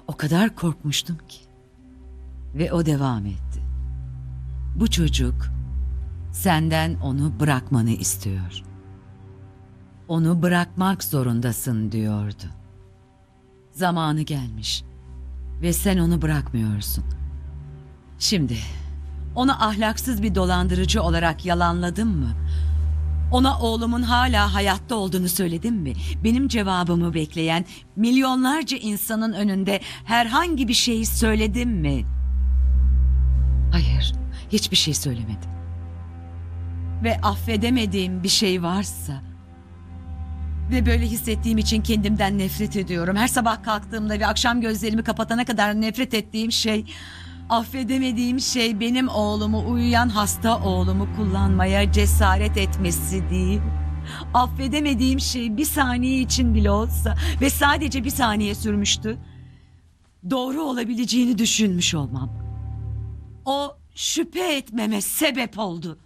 O kadar korkmuştum ki. Ve o devam etti. Bu çocuk senden onu bırakmanı istiyor. Onu bırakmak zorundasın diyordu. Zamanı gelmiş ve sen onu bırakmıyorsun. Şimdi onu ahlaksız bir dolandırıcı olarak yalanladın mı? Ona oğlumun hala hayatta olduğunu söyledin mi? Benim cevabımı bekleyen milyonlarca insanın önünde herhangi bir şeyi söyledim mi? Hayır, hiçbir şey söylemedim. Ve affedemediğim bir şey varsa ve böyle hissettiğim için kendimden nefret ediyorum. Her sabah kalktığımda ve akşam gözlerimi kapatana kadar nefret ettiğim şey, affedemediğim şey benim oğlumu, uyuyan hasta oğlumu kullanmaya cesaret etmesi değil. Affedemediğim şey bir saniye için bile olsa ve sadece bir saniye sürmüştü. Doğru olabileceğini düşünmüş olmam. O şüphe etmeme sebep oldu.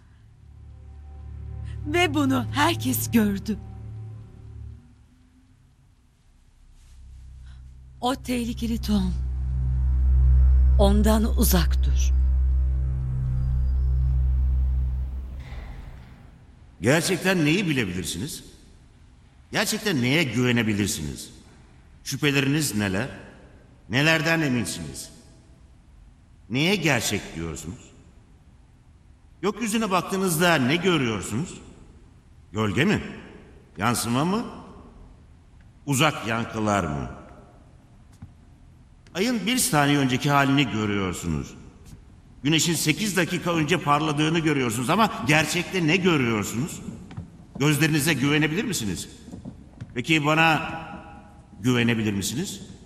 Ve bunu herkes gördü. O tehlikeli Tom. Ondan uzak dur. Gerçekten neyi bilebilirsiniz? Gerçekten neye güvenebilirsiniz? Şüpheleriniz neler? Nelerden eminsiniz? Neye gerçek diyorsunuz? Gökyüzüne baktığınızda ne görüyorsunuz? Gölge mi? Yansıma mı? Uzak yankılar mı? Ayın bir saniye önceki halini görüyorsunuz. Güneşin 8 dakika önce parladığını görüyorsunuz ama gerçekte ne görüyorsunuz? Gözlerinize güvenebilir misiniz? Peki bana güvenebilir misiniz?